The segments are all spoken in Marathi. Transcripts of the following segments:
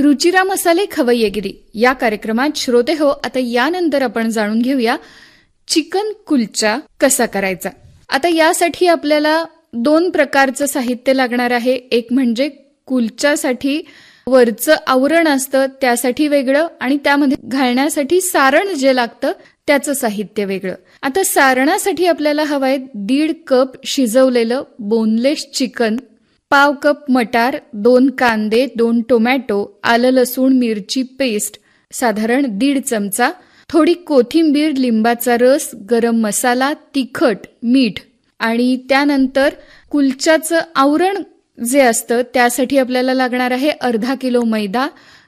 रुचिरा मसाले खवय्येगिरी या कार्यक्रमात श्रोते हो, आता यानंतर आपण जाणून घेऊया चिकन कुलचा कसा करायचा. आता यासाठी आपल्याला 2 प्रकारचं साहित्य लागणार आहे. एक म्हणजे कुलच्यासाठी वरचं आवरण असतं त्यासाठी वेगळं, आणि त्यामध्ये घालण्यासाठी सारण जे लागतं त्याचं साहित्य वेगळं. आता सारणासाठी आपल्याला हवंय 1.5 कप शिजवलेलं बोनलेस चिकन, 1/2 कप मटार, 2 कांदे, 2 टोमॅटो, आलं लसूण मिरची पेस्ट साधारण 1.5 चमचा, थोडी कोथिंबीर, लिंबाचा रस, गरम मसाला, तिखट, मीठ. आणि त्यानंतर कुलच्याचं आवरण जे असतं त्यासाठी आपल्याला लागणार आहे अर्धा किलो मैदा,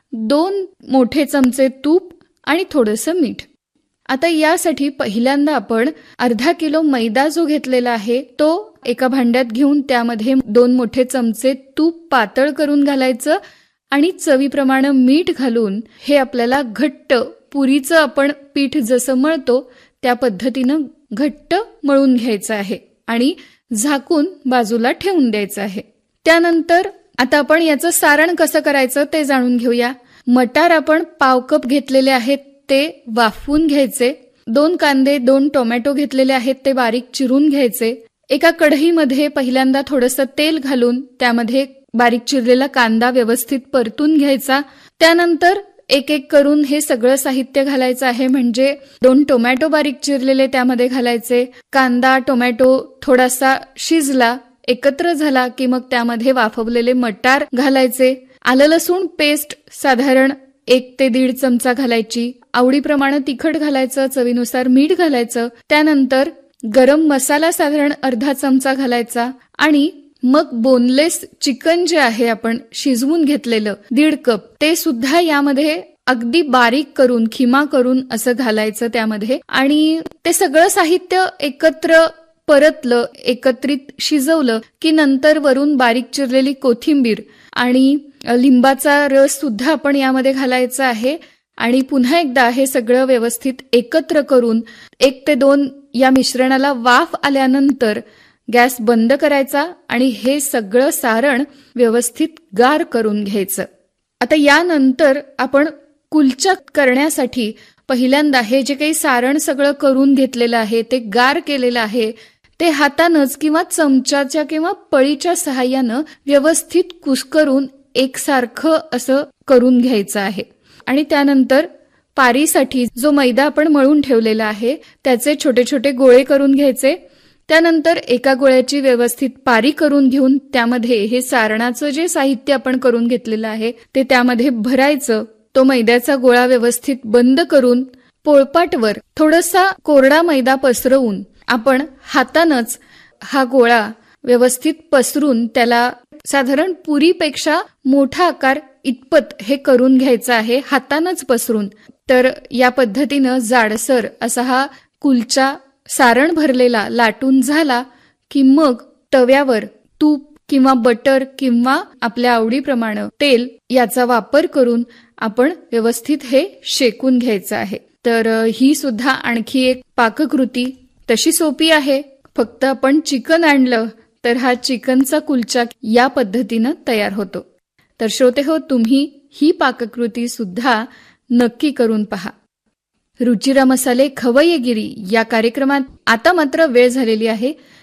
2 मोठे चमचे तूप आणि थोडंसं मीठ. आता यासाठी पहिल्यांदा आपण अर्धा किलो मैदा जो घेतलेला आहे तो एका भांड्यात घेऊन त्यामध्ये 2 मोठे चमचे तूप पातळ करून घालायचं आणि चवीप्रमाणे मीठ घालून हे आपल्याला घट्ट पुरीचं आपण पीठ जसं मळतो त्या पद्धतीनं घट्ट मळून घ्यायचं आहे आणि झाकून बाजूला ठेवून द्यायचं आहे. त्यानंतर आता आपण याचं सारण कसं करायचं ते जाणून घेऊया. मटार आपण 1/2 कप घेतलेले आहेत ते वाफवून घ्यायचे. 2 कांदे, 2 टोमॅटो घेतलेले आहेत ते बारीक चिरून घ्यायचे. एका कढईमध्ये पहिल्यांदा थोडंसं तेल घालून त्यामध्ये बारीक चिरलेला कांदा व्यवस्थित परतून घ्यायचा. त्यानंतर एक एक करून हे सगळं साहित्य घालायचं आहे. म्हणजे 2 टोमॅटो बारीक चिरलेले त्यामध्ये घालायचे. कांदा टोमॅटो थोडासा शिजला, एकत्र झाला की मग त्यामध्ये वाफवलेले मटार घालायचे. आलं लसूण पेस्ट साधारण 1 ते 1.5 चमचा घालायची. आवडीप्रमाणे तिखट घालायचं, चवीनुसार मीठ घालायचं. त्यानंतर गरम मसाला साधारण अर्धा चमचा घालायचा आणि मग बोनलेस चिकन जे आहे आपण शिजवून घेतलेलं 1.5 कप ते सुद्धा यामध्ये अगदी बारीक करून खिमा करून असं घालायचं त्यामध्ये. आणि ते सगळं साहित्य एकत्र परतलं, एकत्रित शिजवलं की नंतर वरून बारीक चिरलेली कोथिंबीर आणि लिंबाचा रस सुद्धा आपण यामध्ये घालायचा आहे. आणि पुन्हा एकदा हे सगळं व्यवस्थित एकत्र करून 1 ते 2 या मिश्रणाला वाफ आल्यानंतर गॅस बंद करायचा आणि हे सगळं सारण व्यवस्थित गार करून घ्यायचं. आता यानंतर आपण कुलचा करण्यासाठी पहिल्यांदा हे जे काही सारण सगळं करून घेतलेलं आहे ते गार केलेलं आहे ते हातानंच किंवा चमच्याच्या किंवा पळीच्या सहाय्यानं व्यवस्थित कुस्करून एकसारखं असं करून घ्यायचं आहे. आणि त्यानंतर पारीसाठी जो मैदा आपण मळून ठेवलेला आहे त्याचे छोटे छोटे गोळे करून घ्यायचे. त्यानंतर एका गोळ्याची व्यवस्थित पारी करून घेऊन त्यामध्ये हे सारणाचं जे साहित्य आपण करून घेतलेलं आहे ते त्यामध्ये भरायचं. तो मैद्याचा गोळा व्यवस्थित बंद करून पोळपाटवर थोडासा कोरडा मैदा पसरवून आपण हातानंच हा गोळा व्यवस्थित पसरून त्याला साधारण पुरीपेक्षा मोठा आकार इतपत हे करून घ्यायचं आहे हातानंच पसरून. तर या पद्धतीनं जाडसर असा हा कुलचा सारण भरलेला लाटून झाला की मग तव्यावर तूप किंवा बटर किंवा आपल्या आवडीप्रमाणे तेल याचा वापर करून आपण व्यवस्थित हे शेकून घ्यायचं आहे. तर ही सुद्धा आणखी एक पाककृती तशी सोपी आहे. फक्त आपण चिकन आणलं तर हा चिकनचा कुलचा या पद्धतीनं तयार होतो. तर श्रोते हो, तुम्ही ही पाककृती सुद्धा नक्की करून पहा. रुचिरा मसाले खवय्येगिरी या कार्यक्रमात आता मात्र वेळ झालेली आहे